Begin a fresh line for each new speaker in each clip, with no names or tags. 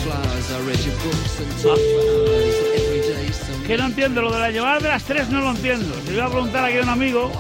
Que no entiendo, lo de la llamada de las 3 no lo entiendo. Se iba a preguntar aquí a un amigo.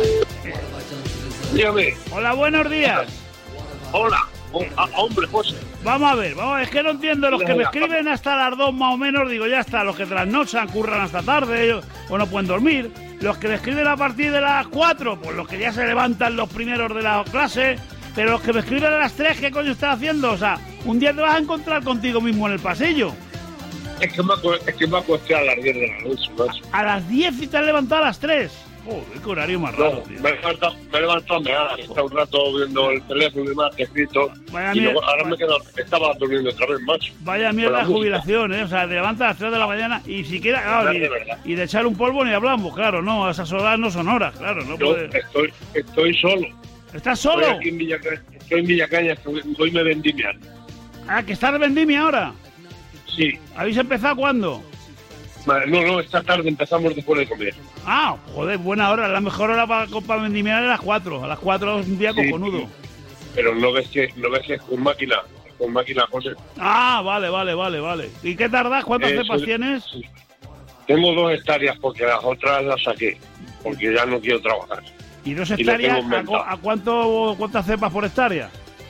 Dígame.
Hola, buenos días.
Hola. Hombre, José.
Vamos a ver, es que no entiendo. Los que me escriben hasta las 2 más o menos, digo, ya está. Los que trasnochan, curran hasta tarde o no pueden dormir. Los que me escriben a partir de las 4, pues los que ya se levantan los primeros de la clase. Pero los que me escriben a las 3, ¿qué coño estás haciendo? O sea, un día te vas a encontrar contigo mismo en el pasillo.
Es que me acosté a las 10 de la noche, macho.
A las 10 y te has levantado a las 3. Joder, qué horario más raro, tío.
Me he levantado a mear. Estaba un rato viendo el teléfono y demás, escrito.
Vaya
y luego, ahora me he quedado, estaba durmiendo otra vez, macho.
Vaya mierda de jubilación, ¿eh? O sea, te levantas a las 3 de la mañana y siquiera... Claro, y de echar un polvo ni hablamos, claro, no. Esas horas no son horas, claro. No
Yo
puede...
estoy solo.
¿Estás solo?
Estoy aquí en Villacaña, hoy me vendimian.
Ah, ¿que estás de vendimia ahora?
Sí.
¿Habéis empezado cuándo?
No, esta tarde empezamos después de comer.
Ah, joder, buena hora. La mejor hora para vendimiar es a las 4. A las 4 es un día cojonudo.
Sí. Pero no ves que es con máquina, José.
Ah, vale. ¿Y qué tardás? ¿Cuántas cepas tienes?
Sí. Tengo 2 hectáreas porque las otras las saqué, porque ya no quiero trabajar.
¿Y 2 hectáreas a cuántas cepas por hectárea?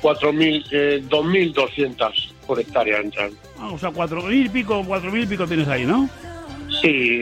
2.200 por hectárea entran.
Ah, o sea, 4.000 y pico tienes ahí, ¿no?
Sí,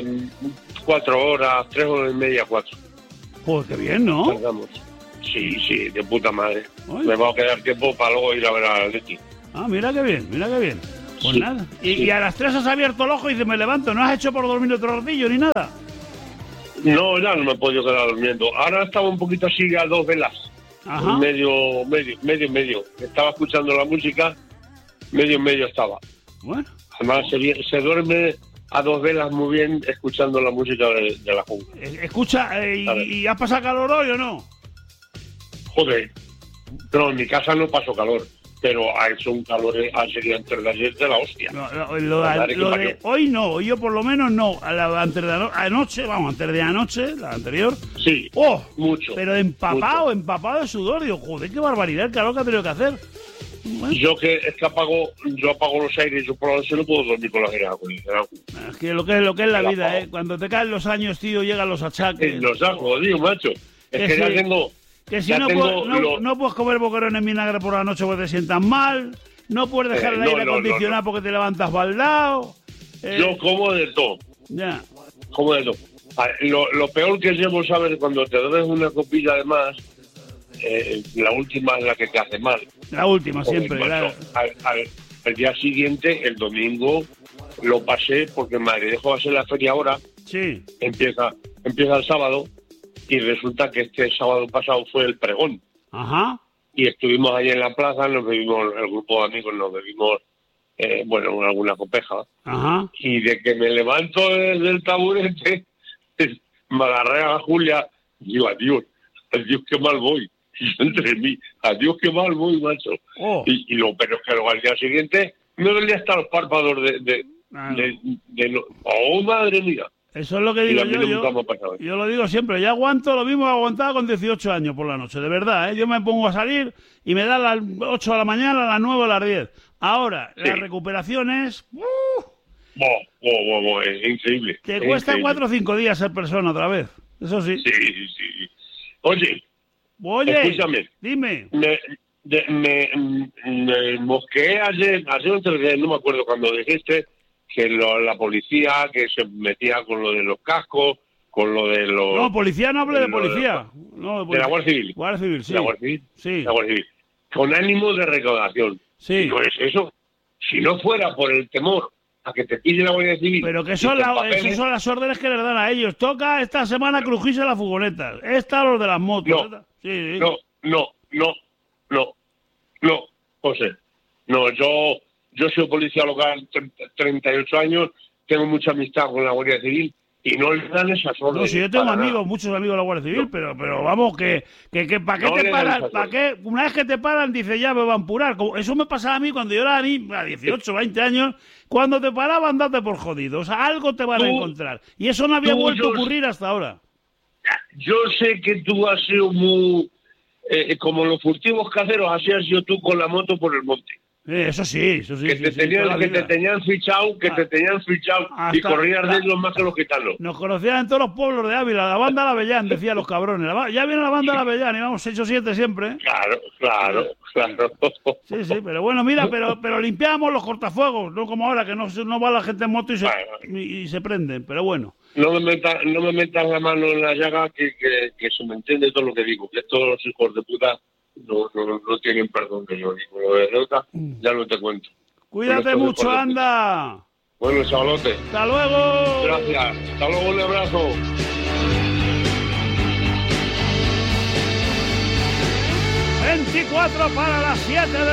4 horas, 3 horas y media, 4.
Pues qué bien, ¿no?
Tardamos. Sí, de puta madre.
Ay.
Me va a quedar tiempo para luego ir a ver a Leti.
Ah, mira qué bien. Pues
sí,
nada.
Sí.
Y a las 3 has abierto el ojo y dices, me levanto. ¿No has hecho por dormir otro ratillo ni nada?
No, ya no me he podido quedar durmiendo. Ahora estaba un poquito así a 2 velas.
Ajá.
Medio. Estaba escuchando la música, medio estaba.
Bueno.
Además, se duerme a 2 velas muy bien escuchando la música de la jungla.
Escucha, ¿y has pasado calor hoy o no?
Joder. No, en mi casa no pasó calor, pero ha hecho un calor ayer y antes de ayer de la hostia.
Lo de hoy no, hoy yo por lo menos no. Antes de anoche, la anterior.
Sí, mucho.
Pero empapado de sudor. Digo, joder, qué barbaridad el calor que ha tenido que hacer. Bueno.
Yo apago los aires, yo por la noche no puedo dormir con los aires acondicionados.
Es que lo que es la vida, ¿eh? Cuando te caen los años, tío, llegan los achaques.
Los hago, tío, macho. Es que ya tengo...
Que si no puedes comer boquerón en vinagre por la noche porque te sientas mal, no puedes dejar el aire acondicionado porque te levantas baldao.
Yo como de todo.
Ya.
Como de todo. Lo peor que llevo, ¿sabes? Cuando te bebes una copilla de más, la última es la que te hace mal.
La última, siempre, claro.
Al día siguiente, el domingo, lo pasé porque madre dejó de hacer la feria ahora.
Sí.
Empieza el sábado. Y resulta que este sábado pasado fue el pregón.
Ajá.
Y estuvimos ahí en la plaza, el grupo de amigos nos bebimos, alguna copeja.
Ajá.
Y de que me levanto del taburete, me agarré a Julia y digo, adiós, qué mal voy. Y yo entre mí, adiós, qué mal voy, macho.
Oh.
Pero es que luego al día siguiente me dolía hasta los párpados ¡oh, madre mía!
Eso es lo que digo yo lo digo siempre, yo aguanto lo mismo que aguantaba con 18 años por la noche, de verdad, ¿eh? Yo me pongo a salir y me da a las 8 de la mañana, a las 9 a las 10. Ahora, sí. La recuperación es...
es increíble.
Te cuesta 4 o 5 días ser persona otra vez, eso sí.
Sí. Oye, escúchame.
Dime.
Me mosqueé ayer, no me acuerdo cuando dijiste que la policía que se metía con lo de los cascos, con lo de los...
No, policía no hable de policía.
De la Guardia Civil.
Guardia Civil, sí.
¿De la Guardia Civil?
Sí.
La Guardia Civil. Con ánimo de recaudación.
Sí.
No es eso. Si no fuera por el temor a que te pille la Guardia Civil...
Pero que son las órdenes que les dan a ellos. Toca esta semana crujirse las furgonetas. Los de las motos.
No, José. No, yo soy policía local, 38 años, tengo mucha amistad con la Guardia Civil y no les dan esas órdenes.
No, si yo tengo muchos amigos de la Guardia Civil, pero vamos, que ¿para qué te paran? ¿Para qué? Una vez que te paran, dice ya me van a apurar. Eso me pasaba a mí cuando yo era a 18, 20 años, cuando te paraban, date por jodido. O sea, algo te van a encontrar. Y eso no había vuelto a ocurrir hasta ahora.
Yo sé que tú has sido muy... como los furtivos caseros, así has sido tú con la moto por el monte.
Eso sí.
Que te tenían fichado, y corrías de ellos más que los gitanos.
Nos conocían en todos los pueblos de Ávila, la banda del Avellán, decían los cabrones. Ya viene la banda del Avellán, íbamos 6 o 7 siempre.
Claro.
Sí, pero bueno, mira, pero limpiamos los cortafuegos, no como ahora, que no va la gente en moto y se prenden, pero bueno.
No me metas la mano en la llaga, que se me entiende todo lo que digo, que estos los hijos de puta no tienen perdón, que yo digo. Lo de Rota ya no te cuento.
Cuídate mucho, anda.
Bueno, chavalote.
Hasta luego.
Gracias. Hasta luego, un abrazo. ...24 para las 7 de